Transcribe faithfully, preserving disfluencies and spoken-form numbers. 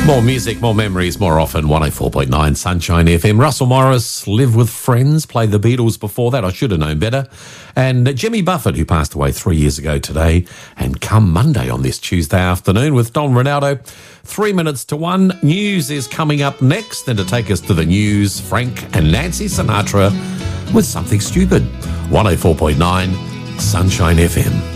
More music, more memories, more often. one oh four point nine Sunshine F M. Russell Morris, Live with Friends, played the Beatles before that. I should have known better. And Jimmy Buffett, who passed away three years ago today. And come Monday on this Tuesday afternoon with Don Ronaldo. Three minutes to one. News is coming up next. And to take us to the news, Frank and Nancy Sinatra with Something Stupid. one oh four point nine Sunshine F M.